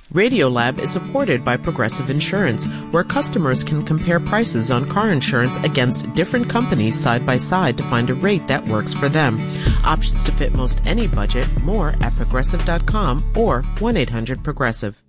Radiolab is supported by Progressive Insurance, where customers can compare prices on car insurance against different companies side by side to find a rate that works for them. Options to fit most any budget. More at Progressive.com or 1-800-PROGRESSIVE.